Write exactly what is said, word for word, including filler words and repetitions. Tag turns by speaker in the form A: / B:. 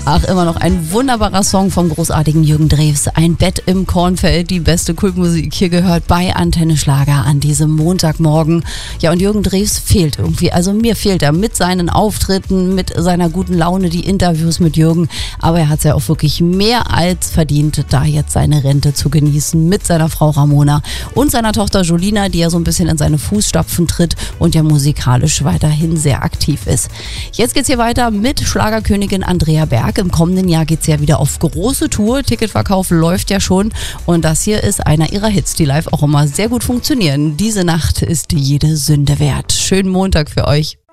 A: Ach, immer noch ein wunderbarer Song vom großartigen Jürgen Drews. Ein Bett im Kornfeld, die beste Kultmusik hier gehört bei Antenne Schlager an diesem Montagmorgen. Ja, und Jürgen Drews fehlt irgendwie. Also mir fehlt er mit seinen Auftritten, mit seiner guten Laune, die Interviews mit Jürgen. Aber er hat es ja auch wirklich mehr als verdient, da jetzt seine Rente zu genießen mit seiner Frau Ramona und seiner Tochter Julina, die ja so ein bisschen in seine Fußstapfen tritt und ja musikalisch weiterhin sehr aktiv ist. Jetzt geht's hier weiter mit Schlagerkönigin Andrea Berg. Im kommenden Jahr geht's ja wieder auf große Tour. Ticketverkauf läuft ja schon. Und das hier ist einer ihrer Hits, die live auch immer sehr gut funktionieren. Diese Nacht ist jede Sünde wert. Schönen Montag für euch.